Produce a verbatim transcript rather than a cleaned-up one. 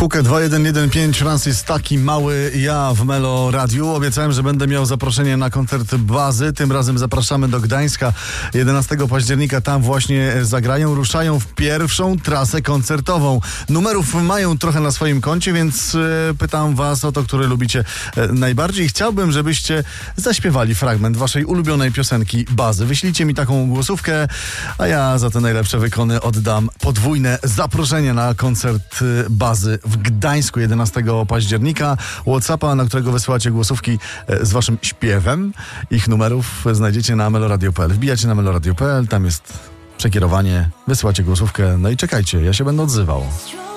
Kukę dwa jeden jeden pięć, Francis, taki mały ja w Melo Radiu. Obiecałem, że będę miał zaproszenie na koncert Bazy. Tym razem zapraszamy do Gdańska. jedenastego października tam właśnie zagrają. Ruszają w pierwszą trasę koncertową. Numerów mają trochę na swoim koncie, więc e, pytam was o to, które lubicie e, najbardziej. Chciałbym, żebyście zaśpiewali fragment waszej ulubionej piosenki Bazy. Wyślijcie mi taką głosówkę, a ja za te najlepsze wykony oddam podwójne zaproszenie na koncert Bazy w Gdańsku jedenastego października. WhatsAppa, na którego wysyłacie głosówki z waszym śpiewem. Ich numerów znajdziecie na meloradio kropka p l. Wbijacie na meloradio kropka p l, tam jest przekierowanie, wysyłacie głosówkę, no i czekajcie, ja się będę odzywał.